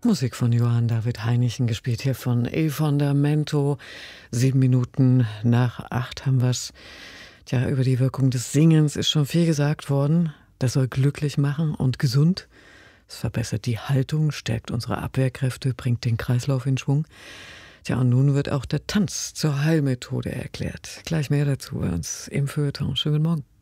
Musik von Johann David Heinichen, gespielt hier von Il Fondamento. 7 Minuten nach 8 haben wir's. Tja, über die Wirkung des Singens ist schon viel gesagt worden. Das soll glücklich machen und gesund. Es verbessert die Haltung, stärkt unsere Abwehrkräfte, bringt den Kreislauf in Schwung. Tja, und nun wird auch der Tanz zur Heilmethode erklärt. Gleich mehr dazu bei uns im Feuilleton. Schönen guten Morgen.